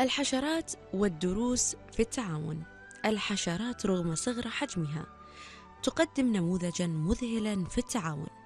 الحشرات والدروس في التعاون. الحشرات رغم صغر حجمها تقدم نموذجا مذهلا في التعاون،